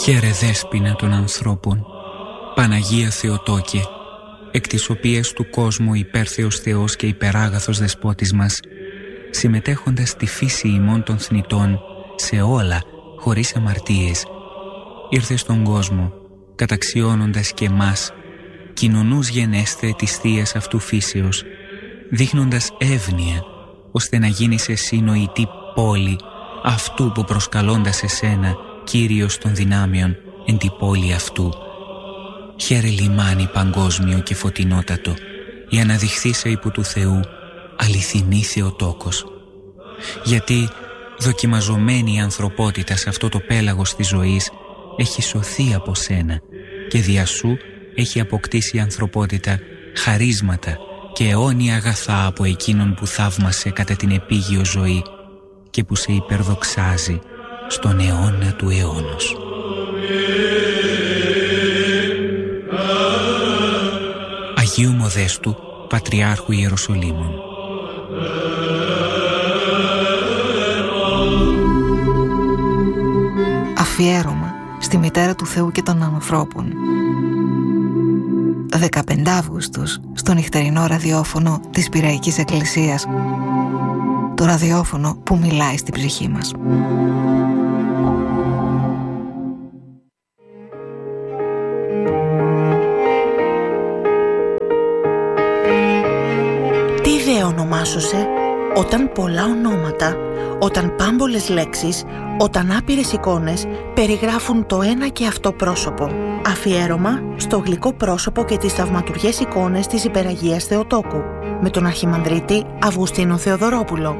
Χαίρε δέσποινα των ανθρώπων, Παναγία Θεοτόκε, εκ της οποίας του κόσμου υπέρθεος Θεός και υπεράγαθος Δεσπότης μας, συμμετέχοντας στη φύση ημών των θνητών σε όλα χωρίς αμαρτίες, ήρθε στον κόσμο καταξιώνοντας και μας, κοινωνούς γενέστε της θείας αυτού φύσεως, δείχνοντας εύνοια ώστε να γίνεις εσύ νοητή πόλη αυτού που προσκαλώντας εσένα, Κύριος των δυνάμεων, εν τη πόλη αυτού. Χαίρε λιμάνι παγκόσμιο και φωτεινότατο, για να δειχθείσαι υπό του Θεού αληθινή Θεοτόκος. Γιατί δοκιμαζομένη η ανθρωπότητα σε αυτό το πέλαγος της ζωής έχει σωθεί από σένα και δια σου έχει αποκτήσει η ανθρωπότητα χαρίσματα και αιώνια αγαθά από εκείνον που θαύμασε κατά την επίγειο ζωή και που σε υπερδοξάζει στον αιώνα του αιώνος. Αγίου Μοδέστου, Πατριάρχου Ιεροσολύμων. Αφιέρωμα στη Μητέρα του Θεού και των ανθρώπων. 15 Αύγουστος, στο νυχτερινό ραδιόφωνο της Πειραϊκής Εκκλησίας. Το ραδιόφωνο που μιλάει στην ψυχή μας. Τι ιδέα ονομάσωσε, όταν πολλά ονόματα, όταν πάμπολες λέξεις, όταν άπειρες εικόνες περιγράφουν το ένα και αυτό πρόσωπο. Αφιέρωμα στο γλυκό πρόσωπο και τις θαυματουργές εικόνες της Υπεραγίας Θεοτόκου, με τον Αρχιμανδρίτη Αυγουστίνο Θεοδωρόπουλο.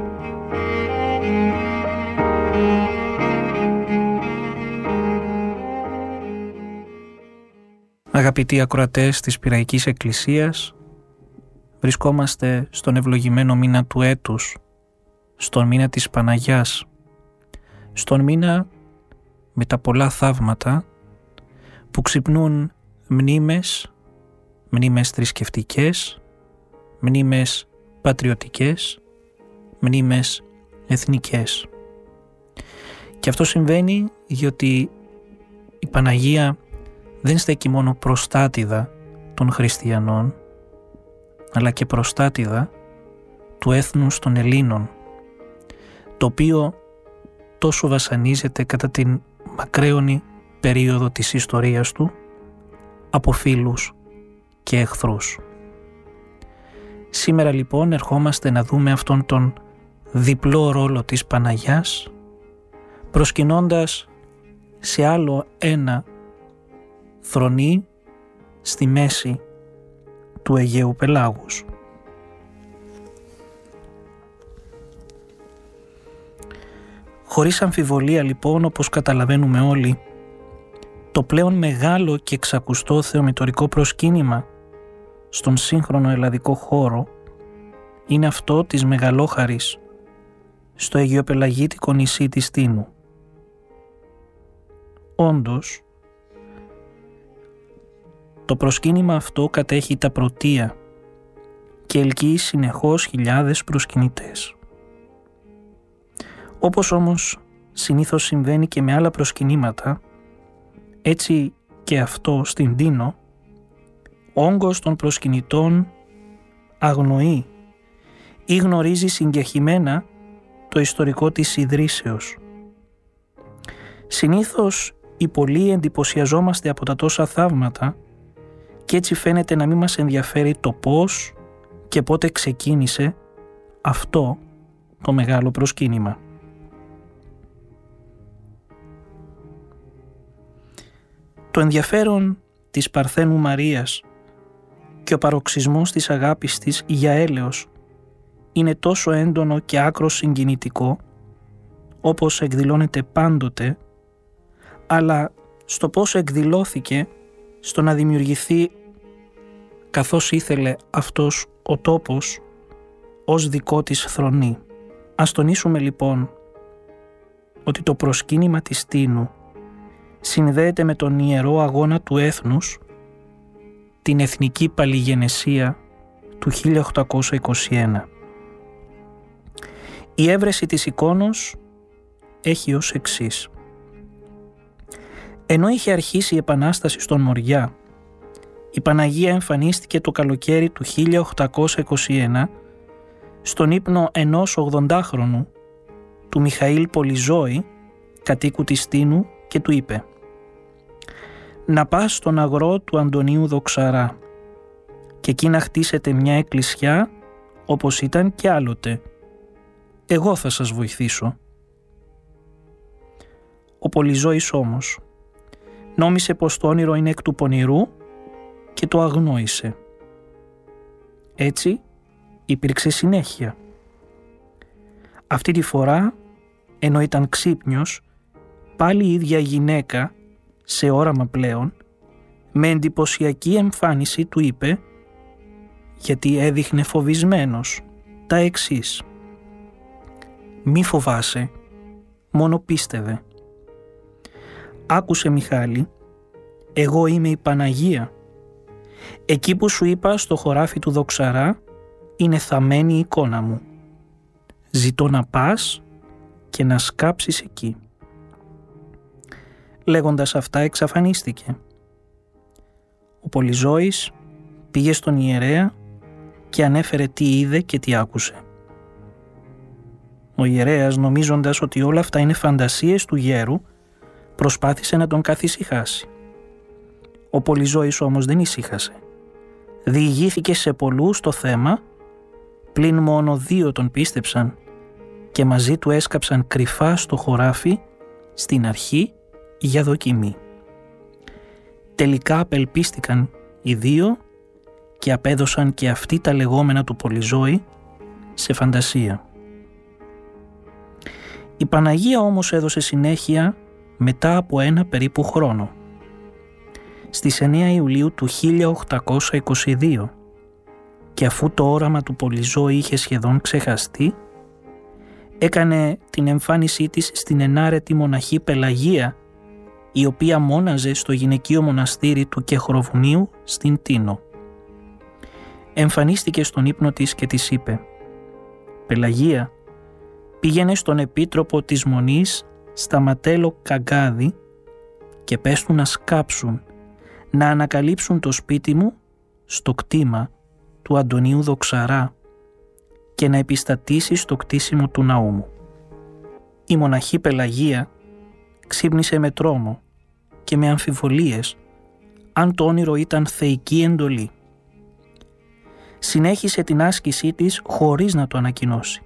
Αγαπητοί ακροατές της Πειραϊκής Εκκλησίας, βρισκόμαστε στον ευλογημένο μήνα του έτους, στον μήνα της Παναγιάς, στον μήνα με τα πολλά θαύματα που ξυπνούν μνήμες θρησκευτικές, μνήμες πατριωτικές, μνήμες εθνικές. Και αυτό συμβαίνει διότι η Παναγία δεν στέκει μόνο προστάτηδα των χριστιανών, αλλά και προστάτηδα του έθνους των Ελλήνων, το οποίο τόσο βασανίζεται κατά την μακραίωνη περίοδο της ιστορίας του από φίλους και εχθρούς. Σήμερα λοιπόν ερχόμαστε να δούμε αυτόν τον διπλό ρόλο της Παναγιάς, προσκυνώντας σε άλλο ένα θρονί στη μέση του Αιγαίου Πελάγους. Χωρίς αμφιβολία λοιπόν, όπως καταλαβαίνουμε όλοι, το πλέον μεγάλο και εξακουστό θεομητορικό προσκύνημα στον σύγχρονο ελλαδικό χώρο είναι αυτό της Μεγαλόχαρης στο αιγαιοπελαγίτικο νησί της Τίνου. Όντως, το προσκύνημα αυτό κατέχει τα πρωτεία και ελκύει συνεχώς χιλιάδες προσκυνητές. Όπως όμως συνήθως συμβαίνει και με άλλα προσκυνήματα, έτσι και αυτό στην Τίνο, ο όγκος των προσκυνητών αγνοεί ή γνωρίζει συγκεχημένα το ιστορικό της ιδρύσεως. Συνήθως οι πολλοί εντυπωσιαζόμαστε από τα τόσα θαύματα και έτσι φαίνεται να μην μας ενδιαφέρει το πώς και πότε ξεκίνησε αυτό το μεγάλο προσκύνημα. Το ενδιαφέρον της Παρθένου Μαρίας και ο παροξισμός της αγάπης της για έλεος είναι τόσο έντονο και άκρος συγκινητικό, όπως εκδηλώνεται πάντοτε, αλλά στο πώς εκδηλώθηκε στο να δημιουργηθεί καθώς ήθελε αυτός ο τόπος ως δικό της θρονή. Ας τονίσουμε λοιπόν ότι το προσκύνημα της Τίνου συνδέεται με τον ιερό αγώνα του έθνους, την εθνική παλιγενεσία του 1821. Η έβρεση της εικόνος έχει ως εξής. Ενώ είχε αρχίσει η Επανάσταση στον Μοριά, η Παναγία εμφανίστηκε το καλοκαίρι του 1821 στον ύπνο ενός 80χρονου, του Μιχαήλ Πολυζώη, κατοίκου της Τίνου, και του είπε: «Να πας στον αγρό του Αντωνίου Δοξαρά και εκεί να χτίσετε μια εκκλησιά όπως ήταν και άλλοτε. Εγώ θα σας βοηθήσω». Ο Πολυζώης όμως νόμισε πως το όνειρο είναι εκ του πονηρού και το αγνόησε. Έτσι υπήρξε συνέχεια. Αυτή τη φορά, ενώ ήταν ξύπνιος, πάλι η ίδια γυναίκα, σε όραμα πλέον, με εντυπωσιακή εμφάνιση του είπε, γιατί έδειχνε φοβισμένος, τα εξής: «Μη φοβάσαι, μόνο πίστευε. Άκουσε, Μιχάλη, εγώ είμαι η Παναγία. Εκεί που σου είπα στο χωράφι του Δοξαρά είναι θαμμένη η εικόνα μου. Ζητώ να πας και να σκάψεις εκεί». Λέγοντας αυτά εξαφανίστηκε. Ο Πολυζώης πήγε στον ιερέα και ανέφερε τι είδε και τι άκουσε. Ο ιερέας, νομίζοντας ότι όλα αυτά είναι φαντασίες του γέρου, προσπάθησε να τον καθησυχάσει. Ο Πολυζώης όμως δεν ησύχασε. Διηγήθηκε σε πολλούς το θέμα, πλην μόνο 2 τον πίστεψαν και μαζί του έσκαψαν κρυφά στο χωράφι στην αρχή για δοκιμή. Τελικά απελπίστηκαν οι 2 και απέδωσαν και αυτοί τα λεγόμενα του Πολυζώη σε φαντασία. Η Παναγία όμως έδωσε συνέχεια μετά από 1 περίπου χρόνο. Στις 9 Ιουλίου του 1822, και αφού το όραμα του Πολυζώη είχε σχεδόν ξεχαστεί, έκανε την εμφάνισή της στην ενάρετη μοναχή Πελαγία, η οποία μόναζε στο γυναικείο μοναστήρι του Κεχροβουνίου στην Τίνο. Εμφανίστηκε στον ύπνο της και της είπε: «Πελαγία, πήγαινε στον επίτροπο της Μονής Σταματέλο Καγκάδη και πες του να σκάψουν, να ανακαλύψουν το σπίτι μου στο κτήμα του Αντωνίου Δοξαρά και να επιστατήσει στο κτίσιμο του ναού μου». Η μοναχή Πελαγία ξύπνησε με τρόμο και με αμφιβολίες αν το όνειρο ήταν θεϊκή εντολή. Συνέχισε την άσκησή της χωρίς να το ανακοινώσει.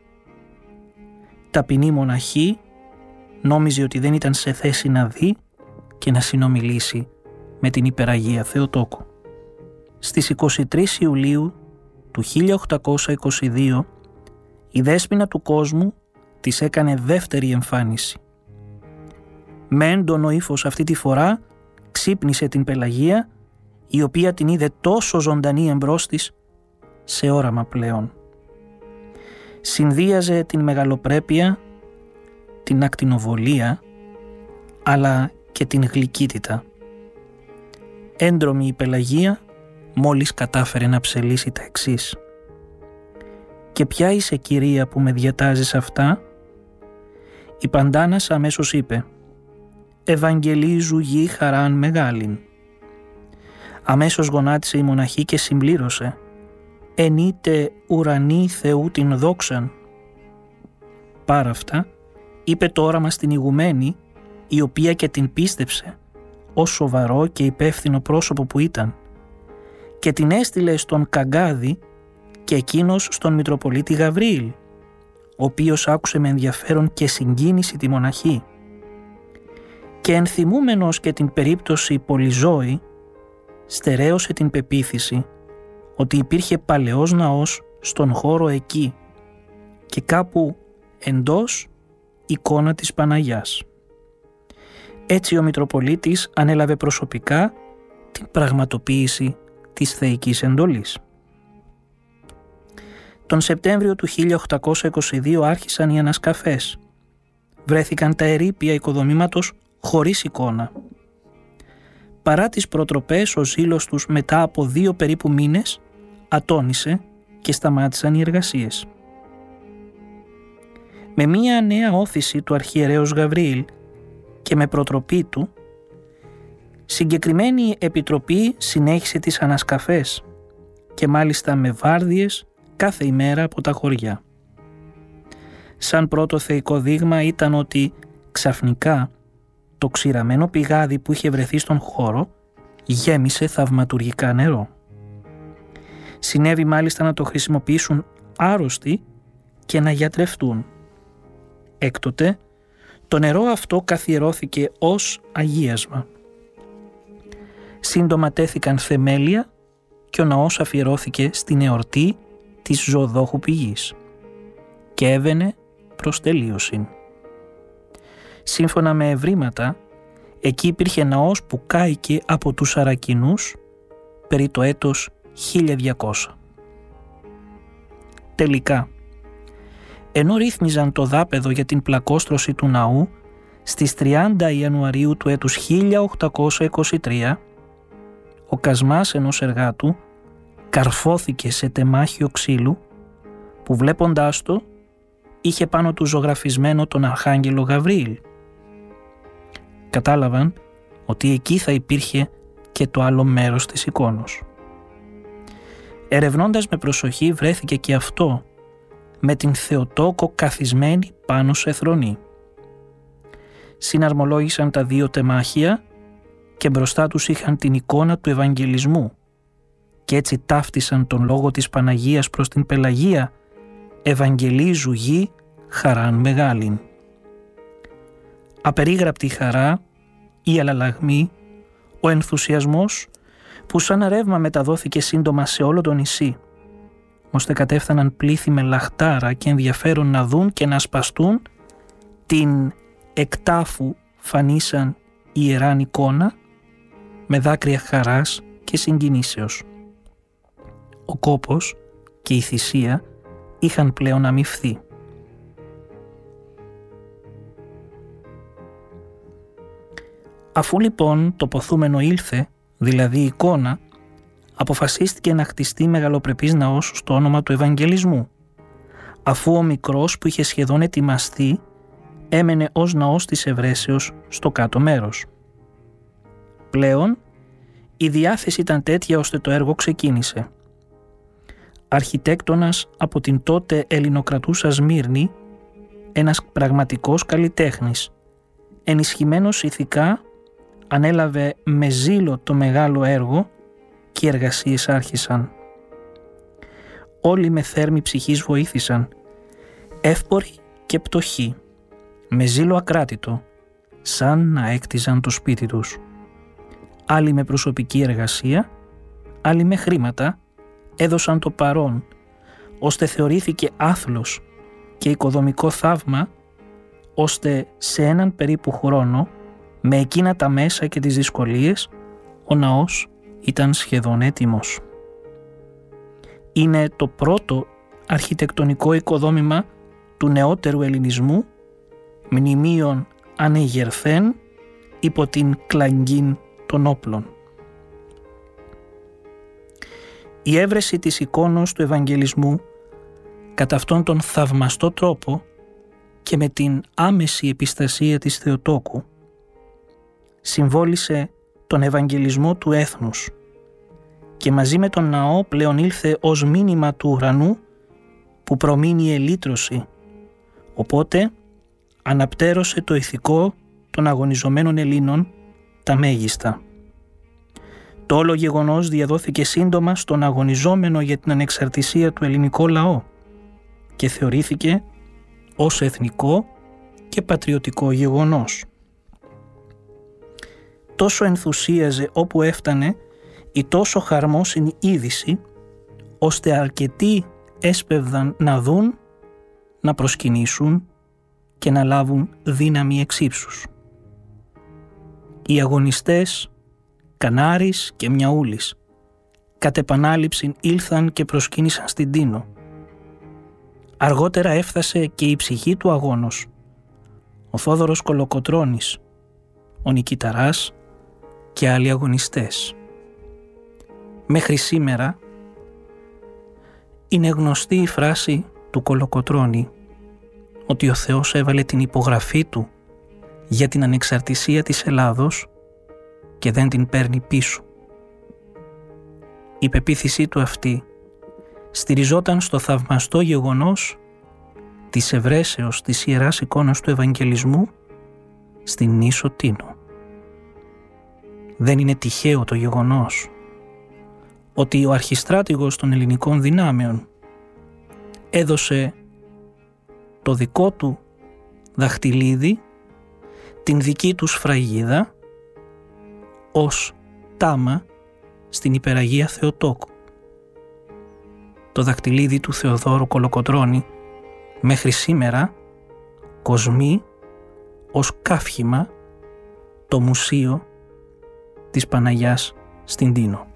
Ταπεινή μοναχή νόμιζε ότι δεν ήταν σε θέση να δει και να συνομιλήσει με την Υπεραγία Θεοτόκο. Στις 23 Ιουλίου του 1822 η Δέσποινα του Κόσμου της έκανε δεύτερη εμφάνιση. Με έντονο ύφος αυτή τη φορά ξύπνησε την Πελαγία, η οποία την είδε τόσο ζωντανή εμπρός της, σε όραμα πλέον. Συνδύαζε την μεγαλοπρέπεια, την ακτινοβολία, αλλά και την γλυκύτητα. Έντρομη η Πελαγία μόλις κατάφερε να ψελίσει τα εξής: «Και ποια είσαι, κυρία, που με διατάζεις αυτά?» Η Παντάνας αμέσως είπε: «Ευαγγελίζου γη χαράν μεγάλην». Αμέσως γονάτισε η μοναχή και συμπλήρωσε: «Ενείτε ουρανή Θεού την δόξαν». Πάρα αυτά είπε το όραμα στην ηγουμένη, η οποία και την πίστεψε ως σοβαρό και υπεύθυνο πρόσωπο που ήταν, και την έστειλε στον Καγκάδη και εκείνος στον Μητροπολίτη Γαβρίλ, ο οποίος άκουσε με ενδιαφέρον και συγκίνηση τη μοναχή. Και ενθυμούμενος και την περίπτωση Πολυζώη, στερέωσε την πεποίθηση ότι υπήρχε παλαιός ναός στον χώρο εκεί και κάπου εντός εικόνα της Παναγιάς. Έτσι ο Μητροπολίτης ανέλαβε προσωπικά την πραγματοποίηση της θεϊκής εντολής. Τον Σεπτέμβριο του 1822 άρχισαν οι ανασκαφές. Βρέθηκαν τα ερείπια οικοδομήματος χωρίς εικόνα. Παρά τις προτροπές, ο ζήλος τους μετά από 2 περίπου μήνες ατώνησε και σταμάτησαν οι εργασίες. Με μία νέα όθηση του αρχιερέως Γαβρίλ και με προτροπή του, Συγκεκριμένη επιτροπή συνέχισε τις ανασκαφές και μάλιστα με βάρδιες κάθε ημέρα από τα χωριά. Σαν πρώτο θεϊκό δείγμα ήταν ότι ξαφνικά το ξηραμένο πηγάδι που είχε βρεθεί στον χώρο γέμισε θαυματουργικά νερό. Συνέβη μάλιστα να το χρησιμοποιήσουν άρρωστοι και να γιατρευτούν. Έκτοτε το νερό αυτό καθιερώθηκε ως αγίασμα. Σύντομα τέθηκαν θεμέλια και ο ναός αφιερώθηκε στην εορτή της Ζωοδόχου Πηγής και έβαινε προς τελείωση. Σύμφωνα με ευρήματα, εκεί υπήρχε ναός που κάηκε από τους Αρακινούς περί το έτος 1200. Τελικά, ενώ ρύθμιζαν το δάπεδο για την πλακόστρωση του ναού στις 30 Ιανουαρίου του έτους 1823, ο κασμάς ενός εργάτου καρφώθηκε σε τεμάχιο ξύλου που βλέποντάς το είχε πάνω του ζωγραφισμένο τον Αρχάγγελο Γαβρίλ. Κατάλαβαν ότι εκεί θα υπήρχε και το άλλο μέρος της εικόνος. Ερευνώντας με προσοχή βρέθηκε και αυτό με την Θεοτόκο καθισμένη πάνω σε θρονή. Συναρμολόγησαν τα δύο τεμάχια και μπροστά τους είχαν την εικόνα του Ευαγγελισμού και έτσι ταύτισαν τον λόγο της Παναγίας προς την Πελαγία «Ευαγγελίζου γη χαράν μεγάλην». Απερίγραπτη χαρά, η αλλαλαγμή, ο ενθουσιασμός που σαν ρεύμα μεταδόθηκε σύντομα σε όλο το νησί, ώστε κατέφθαναν πλήθη με λαχτάρα και ενδιαφέρον να δουν και να σπαστούν την εκτάφου φανήσαν ιεράν εικόνα με δάκρυα χαράς και συγκινήσεως. Ο κόπος και η θυσία είχαν πλέον αμοιφθεί. Αφού λοιπόν το ποθούμενο ήλθε, δηλαδή η εικόνα, αποφασίστηκε να χτιστεί μεγαλοπρεπής ναός στο όνομα του Ευαγγελισμού, αφού ο μικρός που είχε σχεδόν ετοιμαστεί έμενε ως ναός της Ευρέσεως στο κάτω μέρος. Πλέον η διάθεση ήταν τέτοια ώστε το έργο ξεκίνησε. Αρχιτέκτονας από την τότε ελληνοκρατούσα Σμύρνη, ένας πραγματικός καλλιτέχνης, ενισχυμένος ηθικά, ανέλαβε με ζήλο το μεγάλο έργο και οι εργασίες άρχισαν. Όλοι με θέρμη ψυχής βοήθησαν, εύποροι και πτωχοί, με ζήλο ακράτητο, σαν να έκτιζαν το σπίτι τους. Άλλοι με προσωπική εργασία, άλλοι με χρήματα, έδωσαν το παρόν, ώστε θεωρήθηκε άθλος και οικοδομικό θαύμα, ώστε σε έναν περίπου χρόνο, με εκείνα τα μέσα και τις δυσκολίες, ο ναός ήταν σχεδόν έτοιμος. Είναι το πρώτο αρχιτεκτονικό οικοδόμημα του νεότερου ελληνισμού, μνημείων ανεγερθέν υπό την κλαγγίν των όπλων. Η έβρεση της εικόνος του Ευαγγελισμού κατά αυτόν τον θαυμαστό τρόπο και με την άμεση επιστασία της Θεοτόκου συμβόλισε τον Ευαγγελισμό του έθνους και μαζί με τον ναό πλέον ήλθε ως μήνυμα του ουρανού που προμείνει η ελύτρωση, οπότε αναπτέρωσε το ηθικό των αγωνιζομένων Ελλήνων τα μέγιστα. Το όλο γεγονός διαδόθηκε σύντομα στον αγωνιζόμενο για την ανεξαρτησία του ελληνικό λαό και θεωρήθηκε ως εθνικό και πατριωτικό γεγονός. Τόσο ενθουσίαζε όπου έφτανε η τόσο χαρμόσυνη είδηση, ώστε αρκετοί έσπευδαν να δουν, να προσκυνήσουν και να λάβουν δύναμη εξύψους. Οι αγωνιστές Κανάρης και Μιαούλης κατ' επανάληψη ήλθαν και προσκύνησαν στην Τίνο. Αργότερα έφτασε και η ψυχή του αγώνος, ο Θόδωρος Κολοκοτρώνης, ο Νικηταράς και άλλοι αγωνιστές. Μέχρι σήμερα είναι γνωστή η φράση του Κολοκοτρώνη ότι ο Θεός έβαλε την υπογραφή του για την ανεξαρτησία της Ελλάδος και δεν την παίρνει πίσω. Η πεποίθησή του αυτή στηριζόταν στο θαυμαστό γεγονός της ευρέσεως της Ιεράς Εικόνας του Ευαγγελισμού στην νήσο Τίνο. Δεν είναι τυχαίο το γεγονός ότι ο αρχιστράτηγος των ελληνικών δυνάμεων έδωσε το δικό του δαχτυλίδι, την δική του σφραγίδα, ως τάμα στην Υπεραγία Θεοτόκου. Το δακτυλίδι του Θεοδόρου Κολοκοτρώνη μέχρι σήμερα κοσμεί ως καύχημα το μουσείο της Παναγιάς στην Τίνο.